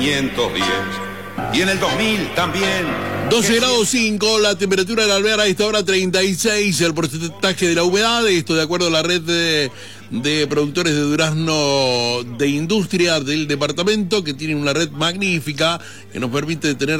1510. Y en el 2000 también. 12 grados 5, la temperatura del Alvear a esta hora 36, el porcentaje de la humedad, esto de acuerdo a la red de productores de durazno de industria del departamento, que tienen una red magnífica que nos permite tener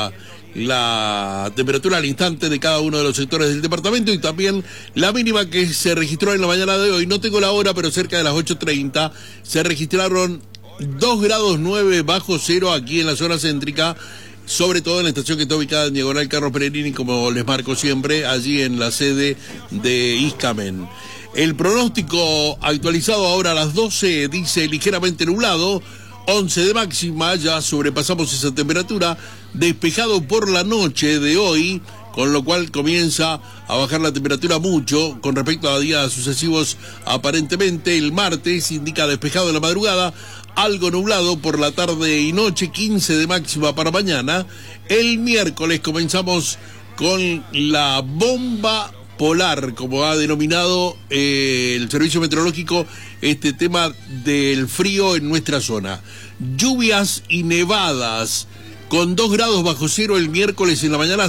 la temperatura al instante de cada uno de los sectores del departamento, y también la mínima que se registró en la mañana de hoy. No tengo la hora, pero cerca de las 8:30 se registraron 2 grados 9 bajo cero aquí en la zona céntrica, sobre todo en la estación que está ubicada en diagonal Carlos Peregrini, como les marco siempre, allí en la sede de Iscamen. El pronóstico actualizado ahora a las 12 dice ligeramente nublado, 11 de máxima, ya sobrepasamos esa temperatura, despejado por la noche de hoy, con lo cual comienza a bajar la temperatura mucho con respecto a días sucesivos. Aparentemente el martes indica despejado en la madrugada, algo nublado por la tarde y noche, 15 de máxima para mañana. El miércoles comenzamos con la bomba polar, como ha denominado el Servicio Meteorológico este tema del frío en nuestra zona. Lluvias y nevadas con 2 grados bajo cero el miércoles en la mañana,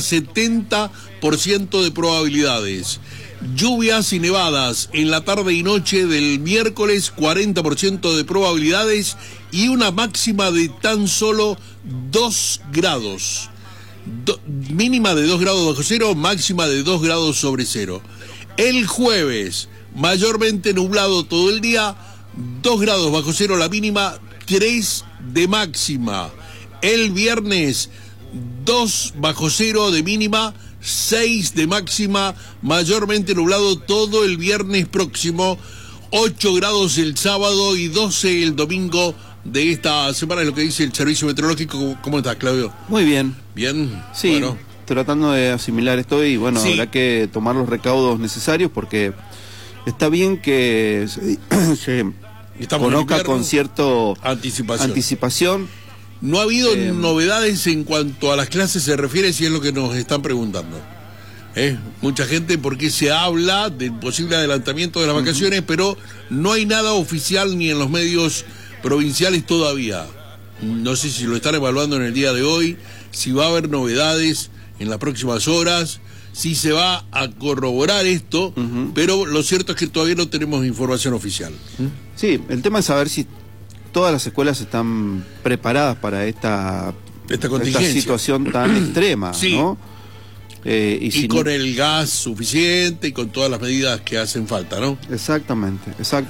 70% de probabilidades. Lluvias y nevadas en la tarde y noche del miércoles, 40% de probabilidades y una máxima de tan solo 2 grados. Mínima de 2 grados bajo cero, máxima de 2 grados sobre cero. El jueves, mayormente nublado todo el día, 2 grados bajo cero la mínima, 3 de máxima. El viernes, 2 bajo cero de mínima, 6 de máxima, mayormente nublado todo el viernes próximo, 8 grados el sábado y 12 el domingo de esta semana, es lo que dice el Servicio Meteorológico. ¿Cómo estás, Claudio? Muy bien. ¿Bien? Sí, bueno, tratando de asimilar esto y bueno, sí, habrá que tomar los recaudos necesarios porque está bien que se conozca con cierto anticipación. No ha habido novedades en cuanto a las clases se refiere, si es lo que nos están preguntando. Mucha gente, porque se habla del posible adelantamiento de las vacaciones, pero no hay nada oficial ni en los medios provinciales todavía. No sé si lo están evaluando en el día de hoy, si va a haber novedades en las próximas horas, si se va a corroborar esto, pero lo cierto es que todavía no tenemos información oficial. Sí, el tema es saber si todas las escuelas están preparadas para esta situación tan extrema, sí, ¿no? Y si con el gas suficiente y con todas las medidas que hacen falta, ¿no? Exactamente.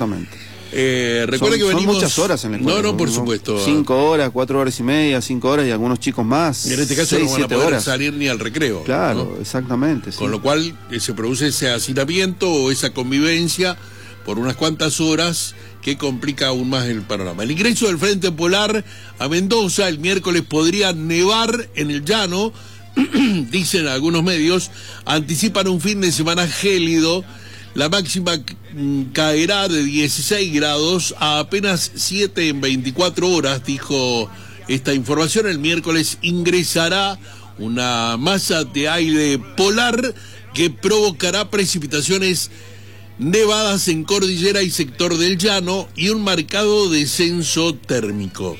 Recuerde que venimos... Son muchas horas en la escuela. No, por supuesto. 5 horas, 4 horas y media, 5 horas y algunos chicos más. Y en este caso 6, no van a poder salir ni al recreo. Claro, ¿no? Exactamente. Con lo cual se produce ese hacinamiento o esa convivencia por unas cuantas horas que complica aún más el panorama. El ingreso del Frente Polar a Mendoza el miércoles podría nevar en el llano, dicen algunos medios, anticipan un fin de semana gélido. La máxima caerá de 16 grados a apenas 7 en 24 horas, dijo esta información. El miércoles ingresará una masa de aire polar que provocará precipitaciones, nevadas en cordillera y sector del llano y un marcado descenso térmico.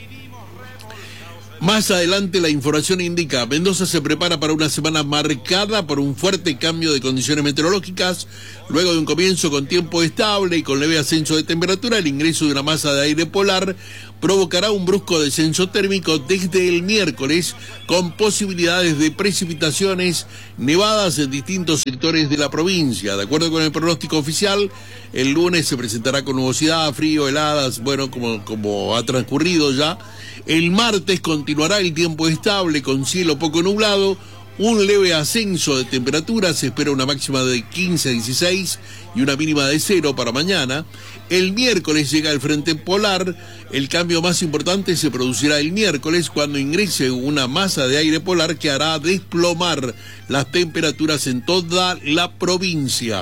Más adelante la información indica, Mendoza se prepara para una semana marcada por un fuerte cambio de condiciones meteorológicas. Luego de un comienzo con tiempo estable y con leve ascenso de temperatura, el ingreso de una masa de aire polar provocará un brusco descenso térmico desde el miércoles, con posibilidades de precipitaciones, nevadas en distintos sectores de la provincia. De acuerdo con el pronóstico oficial, el lunes se presentará con nubosidad, frío, heladas, bueno, como ha transcurrido ya. El martes continuará el tiempo estable con cielo poco nublado, un leve ascenso de temperatura, se espera una máxima de 15 a 16 y una mínima de 0 para mañana. El miércoles llega el Frente Polar, el cambio más importante se producirá el miércoles cuando ingrese una masa de aire polar que hará desplomar las temperaturas en toda la provincia.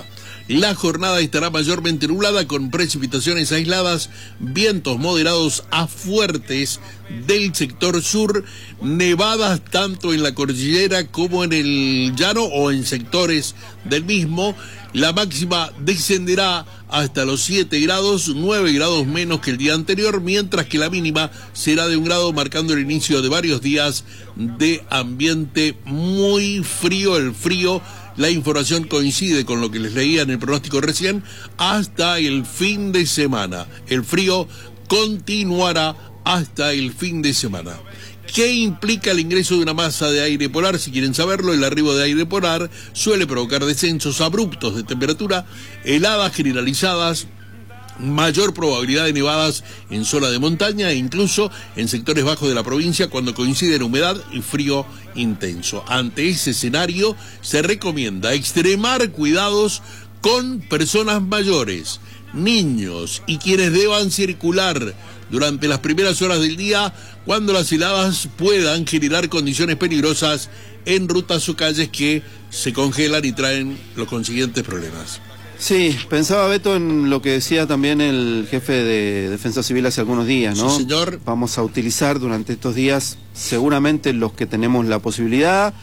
La jornada estará mayormente nublada con precipitaciones aisladas, vientos moderados a fuertes del sector sur, nevadas tanto en la cordillera como en el llano o en sectores del mismo. La máxima descenderá hasta los 7 grados, 9 grados menos que el día anterior, mientras que la mínima será de 1 grado, marcando el inicio de varios días de ambiente muy frío. El frío, la información coincide con lo que les leía en el pronóstico recién, hasta el fin de semana. El frío continuará hasta el fin de semana. ¿Qué implica el ingreso de una masa de aire polar? Si quieren saberlo, el arribo de aire polar suele provocar descensos abruptos de temperatura, heladas generalizadas, mayor probabilidad de nevadas en zona de montaña e incluso en sectores bajos de la provincia cuando coinciden humedad y frío intenso. Ante ese escenario se recomienda extremar cuidados con personas mayores, niños y quienes deban circular durante las primeras horas del día, cuando las heladas puedan generar condiciones peligrosas en rutas o calles que se congelan y traen los consiguientes problemas. Sí, pensaba, Beto, en lo que decía también el jefe de Defensa Civil hace algunos días, ¿no? Sí, señor. Vamos a utilizar durante estos días, seguramente los que tenemos la posibilidad,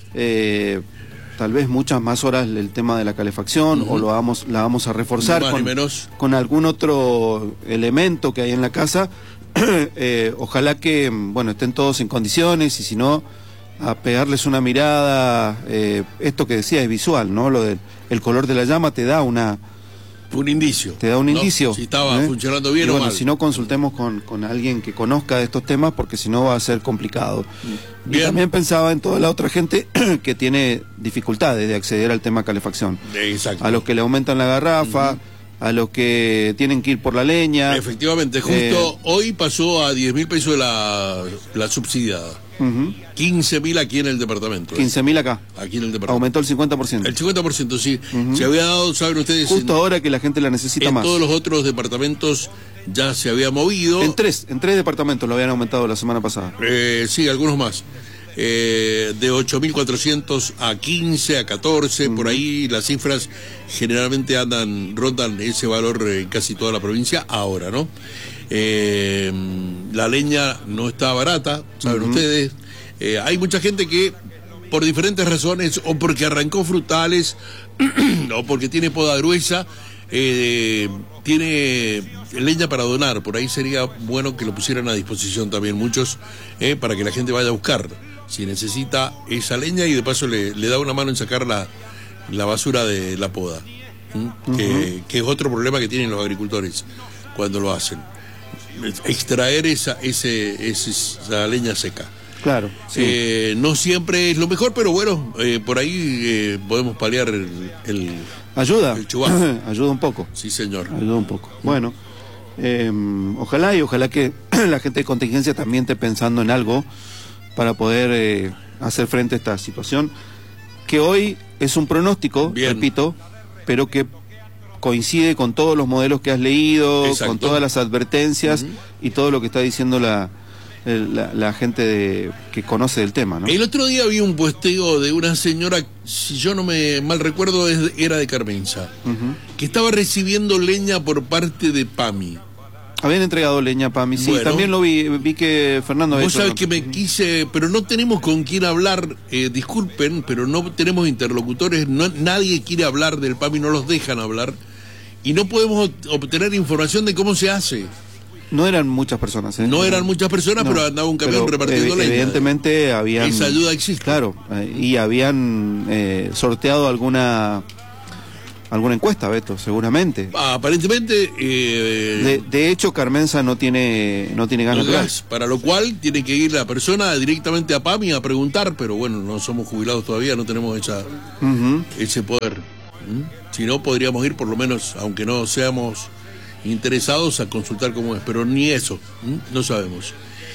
tal vez muchas más horas el tema de la calefacción, o la vamos a reforzar con algún otro elemento que hay en la casa. Ojalá que, bueno, estén todos en condiciones, y si no, a pegarles una mirada. Esto que decía es visual, ¿no? Lo del el color de la llama te da un indicio. Te da un indicio. Si estaba funcionando bien, y bueno, o mal. Si no, consultemos con alguien que conozca de estos temas, porque si no va a ser complicado. Bien. Y también pensaba en toda la otra gente que tiene dificultades de acceder al tema calefacción. Exacto. A los que le aumentan la garrafa, a los que tienen que ir por la leña. Efectivamente, justo hoy pasó a 10.000 pesos la subsidiada. 15.000 aquí en el departamento. 15.000 acá. Aquí en el departamento. Aumentó el 50%. El 50%, sí. Se había dado, saben ustedes. Justo ahora que la gente la necesita más. En todos los otros departamentos ya se había movido. En tres departamentos lo habían aumentado la semana pasada. Sí, algunos más. De 8.400 a 15, a 14, por ahí las cifras generalmente rondan ese valor en casi toda la provincia ahora, ¿no? La leña no está barata, saben ustedes. Hay mucha gente que por diferentes razones, o porque arrancó frutales, o porque tiene poda gruesa, tiene leña para donar. Por ahí sería bueno que lo pusieran a disposición también muchos, para que la gente vaya a buscar si necesita esa leña, y de paso le da una mano en sacar la basura de la poda, que es otro problema que tienen los agricultores cuando lo hacen, extraer esa leña seca. Claro, sí. No siempre es lo mejor, pero bueno, por ahí podemos paliar ayuda. El chubazo. Ayuda un poco. Sí, señor. Ayuda un poco. Bueno, ojalá que la gente de contingencia también esté pensando en algo para poder hacer frente a esta situación, que hoy es un pronóstico, repito, pero que coincide con todos los modelos que has leído, con todas las advertencias y todo lo que está diciendo la gente que conoce del tema, ¿no? El otro día vi un posteo de una señora, si yo no me mal recuerdo, era de Carmenza, que estaba recibiendo leña por parte de PAMI. Habían entregado leña a PAMI, sí, bueno, también lo vi que Fernando... Vos sabés que me quise, pero no tenemos con quién hablar, disculpen, pero no tenemos interlocutores, nadie quiere hablar del PAMI, no los dejan hablar, y no podemos obtener información de cómo se hace. No eran muchas personas, ¿eh? No eran muchas personas, pero andaba un camión repartiendo leña. Evidentemente habían... Esa ayuda existe. Claro, y habían sorteado alguna encuesta, Beto, seguramente. Aparentemente... De hecho, Carmenza no tiene ganas de gas. Para lo cual tiene que ir la persona directamente a PAMI a preguntar, pero bueno, no somos jubilados todavía, no tenemos ese poder. Si no, podríamos ir por lo menos, aunque no seamos interesados, a consultar cómo es, pero ni eso, no sabemos.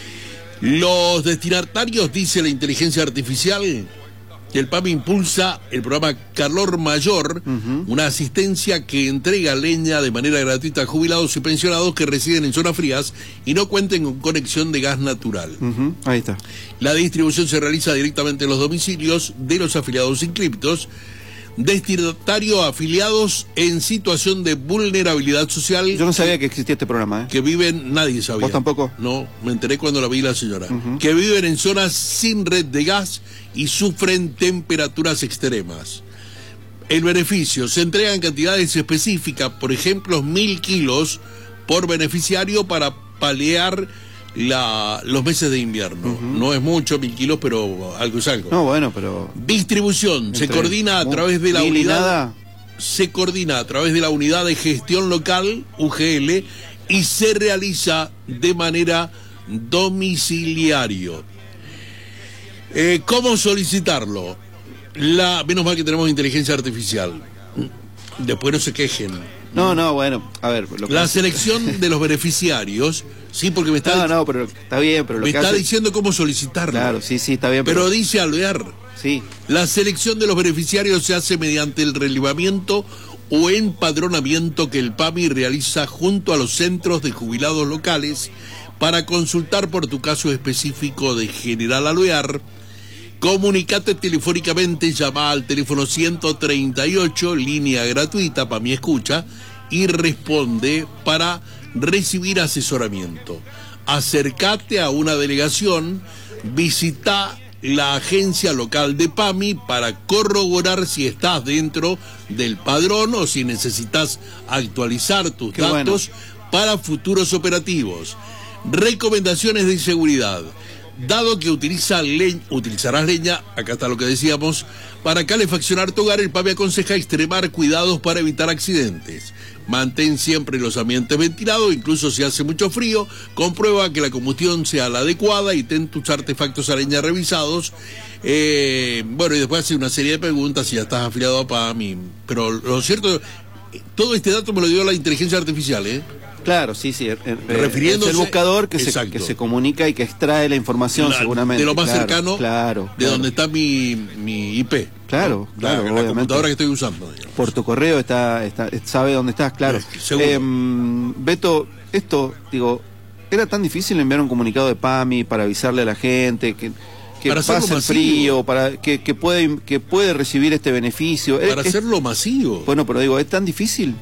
Los destinatarios, dice la inteligencia artificial, el PAMI impulsa el programa Calor Mayor, una asistencia que entrega leña de manera gratuita a jubilados y pensionados que residen en zonas frías y no cuenten con conexión de gas natural. Ahí está. La distribución se realiza directamente en los domicilios de los afiliados inscriptos. destinatario a afiliados en situación de vulnerabilidad social. Yo no sabía que existía este programa, ¿eh? Que viven, nadie sabía. ¿Vos tampoco? No, me enteré cuando la vi la señora. Que viven en zonas sin red de gas y sufren temperaturas extremas. El beneficio, se entregan cantidades específicas, por ejemplo, 1000 kilos por beneficiario para paliar los meses de invierno. No es mucho, 1000 kilos, pero algo es algo. No, bueno, pero... Distribución, se coordina a través de la unidad... Se coordina a través de la unidad de gestión local, UGL, y se realiza de manera domiciliario. ¿Cómo solicitarlo? Menos mal que tenemos inteligencia artificial. Después no se quejen. No, bueno, a ver... La selección de los beneficiarios, sí, porque me está... No, pero está bien, pero me está diciendo cómo solicitarlo. Claro, sí, está bien. Pero dice Alvear. Sí. La selección de los beneficiarios se hace mediante el relevamiento o empadronamiento que el PAMI realiza junto a los centros de jubilados locales. Para consultar por tu caso específico de General Alvear, comunicate telefónicamente, llama al teléfono 138, línea gratuita, PAMI Escucha, y responde para recibir asesoramiento. Acércate a una delegación, visita la agencia local de PAMI para corroborar si estás dentro del padrón o si necesitas actualizar tus datos para futuros operativos. Recomendaciones de seguridad. Dado que utilizarás leña, acá está lo que decíamos, para calefaccionar tu hogar, el PAMI aconseja extremar cuidados para evitar accidentes. Mantén siempre los ambientes ventilados, incluso si hace mucho frío. Comprueba que la combustión sea la adecuada y ten tus artefactos a leña revisados. Y después hace una serie de preguntas si ya estás afiliado a PAMI. Pero lo cierto, todo este dato me lo dio la inteligencia artificial, ¿eh? Claro, sí. Refiriéndose, es el buscador que se comunica y que extrae la información, seguramente. De lo más cercano, de donde está mi IP. Claro, la computadora que estoy usando. Digamos. Por tu correo sabe dónde estás, claro. Beto, ¿era tan difícil enviar un comunicado de PAMI para avisarle a la gente que pasa el frío, para que puede recibir este beneficio? Para hacerlo masivo. Bueno, pero ¿es tan difícil?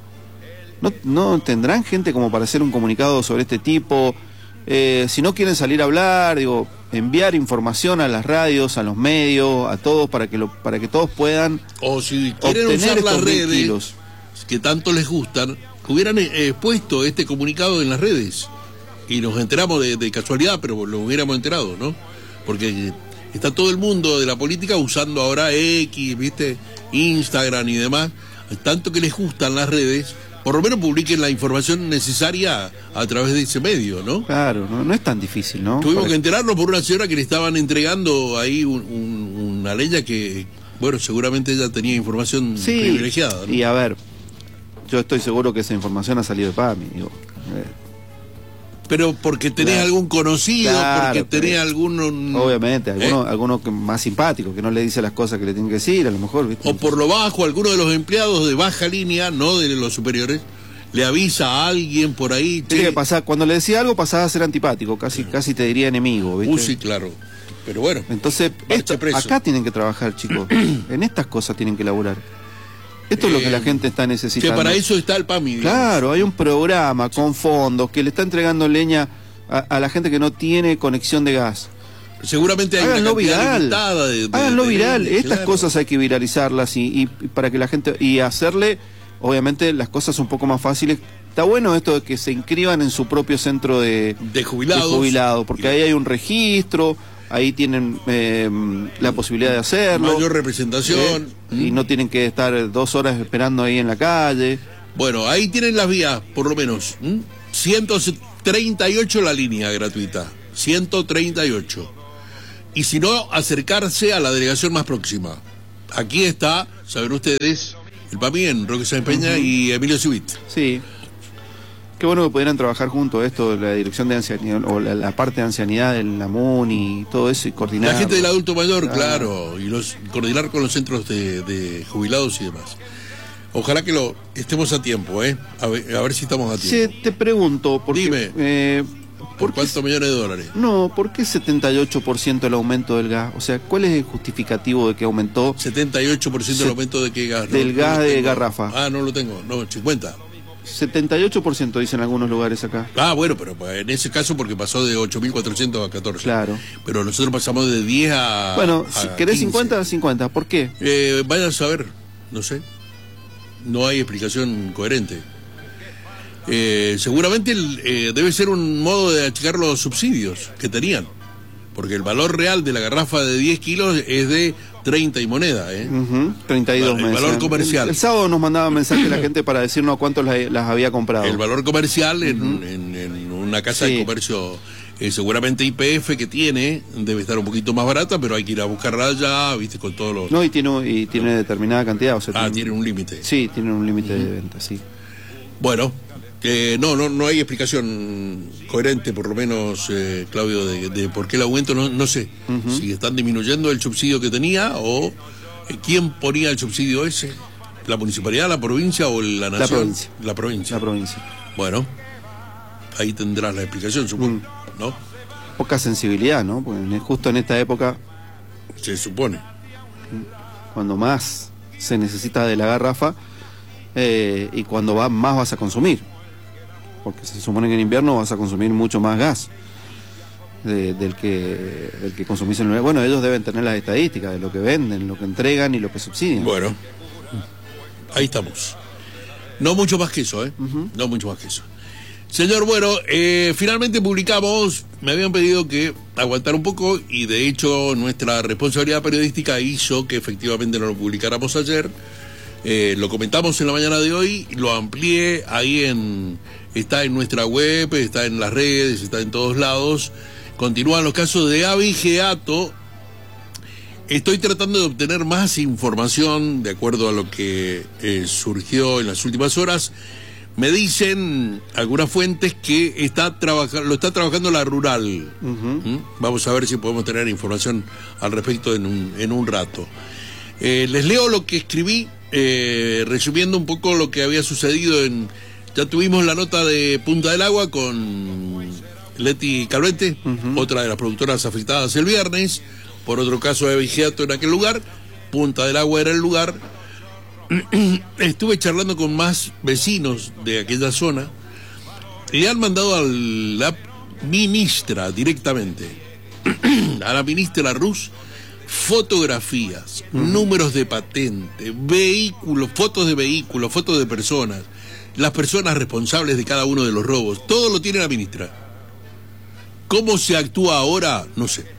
¿No tendrán gente como para hacer un comunicado sobre este tipo? Si no quieren salir a hablar, enviar información a las radios, a los medios, a todos, para que todos puedan... O si quieren usar las redes, que tanto les gustan, hubieran puesto este comunicado en las redes. Y nos enteramos de casualidad, pero lo hubiéramos enterado, ¿no? Porque está todo el mundo de la política usando ahora X, ¿viste? Instagram y demás. Tanto que les gustan las redes... Por lo menos publiquen la información necesaria a través de ese medio, ¿no? Claro, no es tan difícil, ¿no? Tuvimos que enterarnos por una señora que le estaban entregando ahí una leña que, seguramente ella tenía información privilegiada, ¿no? Y a ver, yo estoy seguro que esa información ha salido de PAMI, Pero porque tenés algún conocido, porque tenés algún... Obviamente, alguno más simpático, que no le dice las cosas que le tienen que decir, a lo mejor, ¿viste? O por lo bajo, alguno de los empleados de baja línea, no de los superiores, le avisa a alguien por ahí... Tiene que pasar, cuando le decía algo pasaba a ser antipático, casi te diría enemigo, ¿viste? Sí, claro. Pero bueno. Entonces, acá tienen que trabajar, chicos. En estas cosas tienen que laburar. Esto es lo que la gente está necesitando. Que para eso está el PAMI. Digamos. Claro, hay un programa con fondos que le está entregando leña a la gente que no tiene conexión de gas. Seguramente hay una cantidad limitada háganlo viral. Estas cosas hay que viralizarlas y para que la gente... Y hacerle, obviamente, las cosas un poco más fáciles. Está bueno esto de que se inscriban en su propio centro de jubilados. Porque ahí hay un registro... Ahí tienen la posibilidad de hacerlo. Mayor representación. Y no tienen que estar 2 horas esperando ahí en la calle. Bueno, ahí tienen las vías, por lo menos. 138 la línea gratuita. 138. Y si no, acercarse a la delegación más próxima. Aquí está, saben ustedes, el PAMI en Roque Sáenz Peña y Emilio Civit. Sí. Qué bueno que pudieran trabajar juntos esto, la dirección de ancianidad, o la parte de ancianidad del AMUN y todo eso, y coordinar. La gente del adulto mayor, claro, y coordinar con los centros de jubilados y demás. Ojalá que estemos a tiempo, a ver si estamos a tiempo. Sí, te pregunto, porque dime. ¿Por cuántos millones de dólares? No, ¿por qué 78% el aumento del gas? O sea, ¿cuál es el justificativo de que aumentó? 78% el aumento de qué gas. Del gas de garrafa. Ah, no lo tengo, no, 50. 78% dicen algunos lugares acá. Ah, bueno, pero en ese caso porque pasó de 8.400 a 14. Claro. Pero nosotros pasamos de 10 a... Bueno, a si querés 15. 50, 50. ¿Por qué? Vayan a saber, no sé. No hay explicación coherente. Seguramente debe ser un modo de achicar los subsidios que tenían. Porque el valor real de la garrafa de 10 kilos es de 30 y moneda, 32 meses. El valor comercial. El sábado nos mandaba mensaje la gente para decirnos a cuántos las había comprado. El valor comercial en una casa de comercio, seguramente YPF que tiene, debe estar un poquito más barata, pero hay que ir a buscarla allá, viste, con todos los... No, y tiene determinada cantidad. O sea, tiene un límite. Sí, tiene un límite de venta, sí. Bueno... no hay explicación coherente, por lo menos, Claudio, de por qué el aumento, no sé. Si están disminuyendo el subsidio que tenía o quién ponía el subsidio ese, la municipalidad, la provincia o la nación. La provincia. Bueno, ahí tendrás la explicación, supongo, ¿no? Poca sensibilidad, ¿no? Porque justo en esta época se supone cuando más se necesita de la garrafa y cuando más vas a consumir. Porque se supone que en invierno vas a consumir mucho más gas del que consumís en el... Bueno, ellos deben tener las estadísticas de lo que venden, lo que entregan y lo que subsidian. Bueno, ahí estamos. No mucho más que eso, No mucho más que eso. Señor, bueno, finalmente publicamos, me habían pedido que aguantara un poco y de hecho nuestra responsabilidad periodística hizo que efectivamente no lo publicáramos ayer. Lo comentamos en la mañana de hoy, lo amplié ahí está en nuestra web, está en las redes, está en todos lados. Continúan los casos de abigeato. Estoy tratando de obtener más información de acuerdo a lo que surgió en las últimas horas. Me dicen algunas fuentes que lo está trabajando la rural. Vamos a ver si podemos tener información al respecto en un rato. Les leo lo que escribí, resumiendo un poco lo que había sucedido ya tuvimos la nota de Punta del Agua con Leti Calvente, otra de las productoras afectadas el viernes, por otro caso de abigeato en aquel lugar. Punta del Agua era el lugar. Estuve charlando con más vecinos de aquella zona. Le han mandado a la ministra directamente, a la ministra Rus, fotografías, números de patente, vehículos, fotos de personas, las personas responsables de cada uno de los robos. Todo lo tiene la ministra. ¿Cómo se actúa ahora? No sé.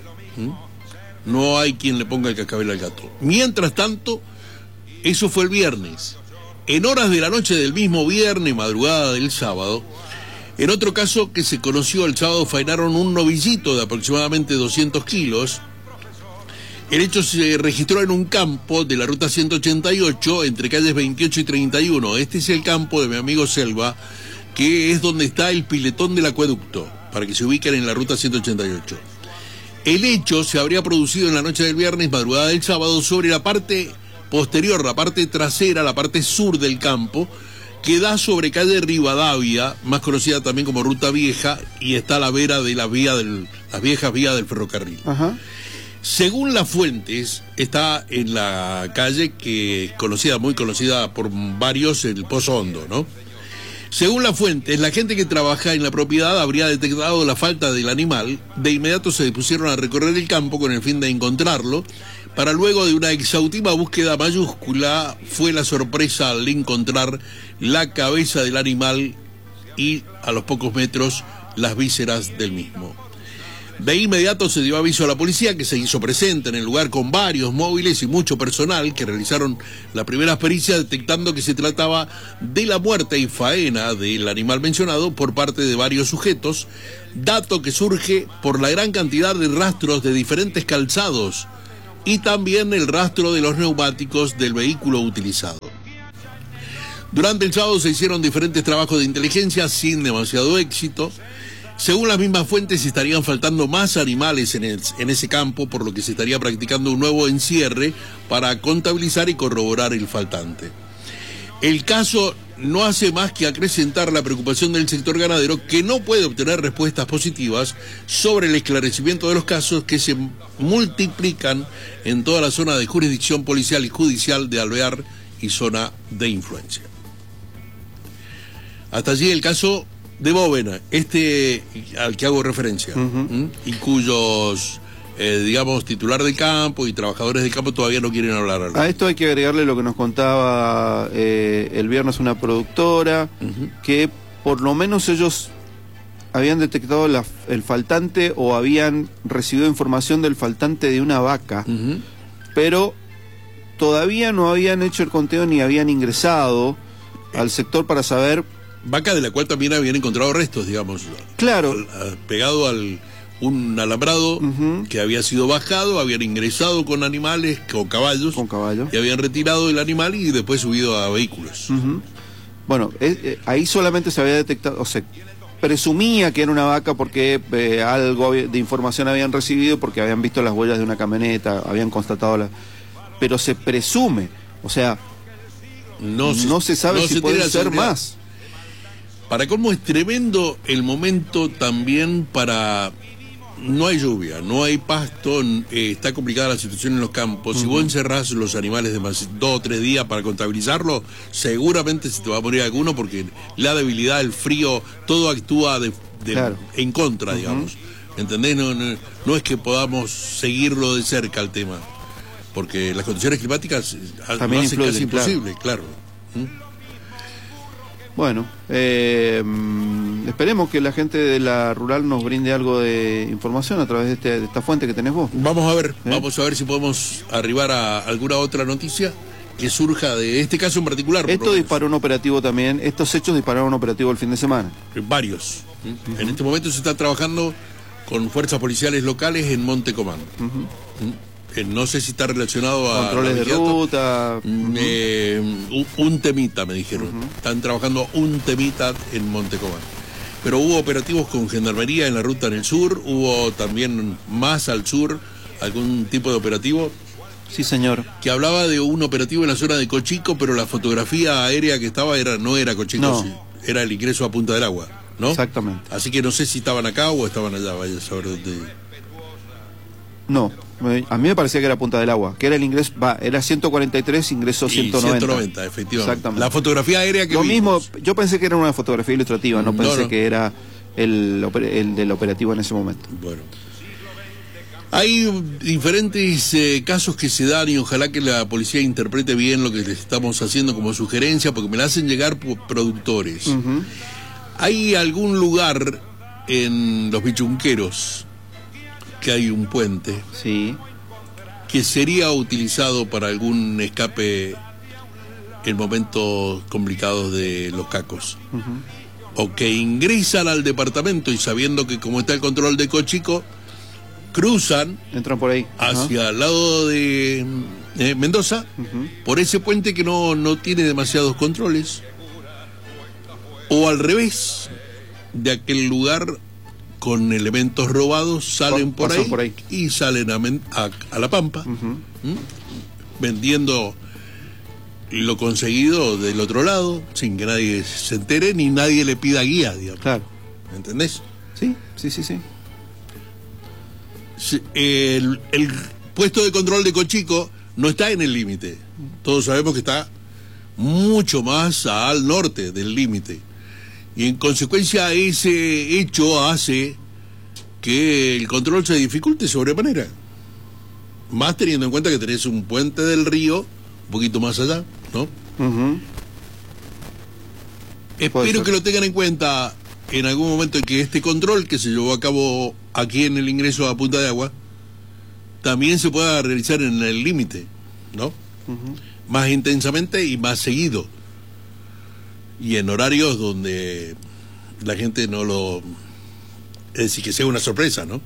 No hay quien le ponga el cascabel al gato. Mientras tanto, eso fue el viernes. En horas de la noche del mismo viernes, madrugada del sábado, en otro caso que se conoció el sábado, faenaron un novillito de aproximadamente 200 kilos. El hecho se registró en un campo de la ruta 188 entre calles 28 y 31. Este es el campo de mi amigo Selva, que es donde está el piletón del acueducto, para que se ubiquen en la ruta 188. El hecho se habría producido en la noche del viernes, madrugada del sábado, sobre la parte posterior, la parte trasera, la parte sur del campo, que da sobre calle Rivadavia, más conocida también como Ruta Vieja, y está a la vera de las viejas vías del ferrocarril. Según las fuentes, está en la calle que muy conocida por varios, el Pozo Hondo, ¿no? Según las fuentes, la gente que trabaja en la propiedad habría detectado la falta del animal. De inmediato se dispusieron a recorrer el campo con el fin de encontrarlo. Para luego de una exhaustiva búsqueda mayúscula, fue la sorpresa al encontrar la cabeza del animal y, a los pocos metros, las vísceras del mismo. De inmediato se dio aviso a la policía, que se hizo presente en el lugar con varios móviles y mucho personal que realizaron la primera pericia, detectando que se trataba de la muerte y faena del animal mencionado por parte de varios sujetos, dato que surge por la gran cantidad de rastros de diferentes calzados y también el rastro de los neumáticos del vehículo utilizado. Durante el sábado se hicieron diferentes trabajos de inteligencia sin demasiado éxito. Según las mismas fuentes, estarían faltando más animales en ese campo, por lo que se estaría practicando un nuevo encierre para contabilizar y corroborar el faltante. El caso no hace más que acrecentar la preocupación del sector ganadero, que no puede obtener respuestas positivas sobre el esclarecimiento de los casos que se multiplican en toda la zona de jurisdicción policial y judicial de Alvear y zona de influencia. Hasta allí el caso de Bóvena, al que hago referencia, y cuyos, digamos, titular del campo y trabajadores del campo todavía no quieren hablar. A esto hay que agregarle lo que nos contaba el viernes una productora, que por lo menos ellos habían detectado el faltante o habían recibido información del faltante de una vaca, pero todavía no habían hecho el conteo ni habían ingresado al sector para saber... Vaca de la cual también habían encontrado restos, digamos. Claro. Pegado un alambrado que había sido bajado, habían ingresado con animales, con caballos. Y habían retirado el animal y después subido a vehículos. Bueno, ahí solamente se había detectado, o sea, presumía que era una vaca porque algo de información habían recibido, porque habían visto las huellas de una camioneta, habían constatado pero se presume, o sea, no se sabe si puede ser más. Para colmo es tremendo el momento también para... No hay lluvia, no hay pasto, está complicada la situación en los campos. Si vos encerrás los animales de 2 o 3 días para contabilizarlo, seguramente se te va a morir alguno, porque la debilidad, el frío, todo actúa en contra, digamos. ¿Entendés? No es que podamos seguirlo de cerca el tema, porque las condiciones climáticas también lo hacen casi imposible, claro. Bueno, esperemos que la gente de la rural nos brinde algo de información a través de esta fuente que tenés vos. Vamos a ver si podemos arribar a alguna otra noticia que surja de este caso en particular. Esto disparó un operativo también, estos hechos dispararon un operativo el fin de semana. Varios. En este momento se está trabajando con fuerzas policiales locales en Monte Comán. No sé si está relacionado a... Controles de ruta. Un temita, me dijeron. Están trabajando un temita en Monte Comán. Pero hubo operativos con gendarmería en la ruta en el sur, hubo también más al sur algún tipo de operativo. Sí, señor. Que hablaba de un operativo en la zona de Cochico, pero la fotografía aérea que estaba no era Cochico, no. Sí, era el ingreso a Punta del Agua, ¿no? Exactamente. Así que no sé si estaban acá o estaban allá, vaya a saber dónde... No, a mí me parecía que era Punta del Agua, que era el ingreso, era 143, ingreso 190. 190, efectivamente. Exactamente. La fotografía aérea que lo vimos. Mismo, yo pensé que era una fotografía ilustrativa, no pensé que era el del operativo en ese momento. Bueno. Hay diferentes casos que se dan y ojalá que la policía interprete bien lo que les estamos haciendo como sugerencia, porque me la hacen llegar por productores. Hay algún lugar en Los Bichunqueros que hay un puente que sería utilizado para algún escape en momentos complicados de los cacos, o que ingresan al departamento y sabiendo que como está el control de Cochico, entran por ahí hacia el lado de Mendoza, por ese puente que no tiene demasiados controles, o al revés, de aquel lugar con elementos robados salen por ahí y salen a La Pampa, vendiendo lo conseguido del otro lado, sin que nadie se entere ni nadie le pida guía, digamos. Claro. ¿Me entendés? Sí. El puesto de control de Cochico no está en el límite. Todos sabemos que está mucho más al norte del límite. Y en consecuencia ese hecho hace que el control se dificulte sobremanera. Más teniendo en cuenta que tenés un puente del río un poquito más allá, ¿no? Espero que lo tengan en cuenta en algún momento, en que este control que se llevó a cabo aquí en el ingreso a Punta de Agua también se pueda realizar en el límite, ¿no? Más intensamente y más seguido. Y en horarios donde la gente no lo... Es decir, que sea una sorpresa, ¿no?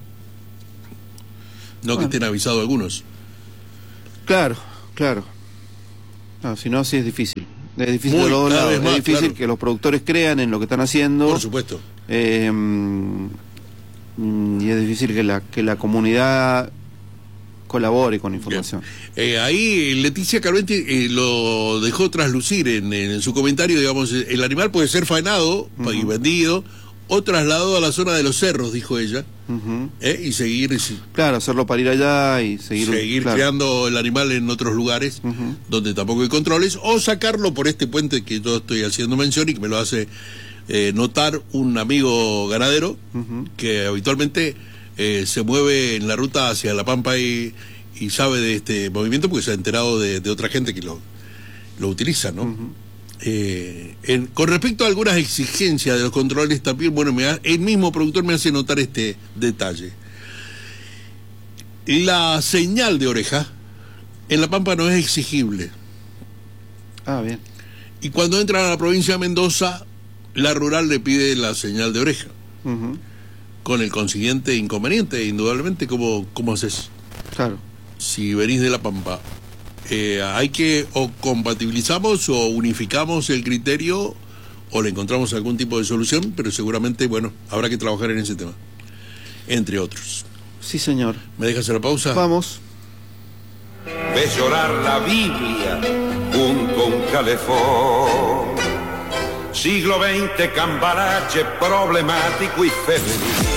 No que estén avisados algunos. Claro. No, si no, así es difícil. Es difícil de los dos lados. Es difícil que los productores crean en lo que están haciendo. Por supuesto. Y es difícil que la comunidad colabore con información. Ahí Leticia Carventi lo dejó traslucir en su comentario, digamos, el animal puede ser faenado y vendido, o trasladado a la zona de los cerros, dijo ella, y seguir... Claro, hacerlo para ir allá y seguir claro, creando el animal en otros lugares donde tampoco hay controles, o sacarlo por este puente que yo estoy haciendo mención y que me lo hace notar un amigo ganadero que habitualmente se mueve en la ruta hacia La Pampa y sabe de este movimiento porque se ha enterado de otra gente que lo utiliza, ¿no? Con respecto a algunas exigencias de los controles también, bueno, el mismo productor me hace notar este detalle. La señal de oreja en La Pampa no es exigible. Ah, bien. Y cuando entran a la provincia de Mendoza, la rural le pide la señal de oreja. Con el consiguiente inconveniente, indudablemente, ¿cómo haces? Claro. Si venís de La Pampa, hay que o compatibilizamos o unificamos el criterio o le encontramos algún tipo de solución, pero seguramente, bueno, habrá que trabajar en ese tema, entre otros. Sí, señor. ¿Me dejas hacer la pausa? Vamos. Ves llorar la Biblia junto a un calefón. Siglo XX, cambalache, problemático y femenino.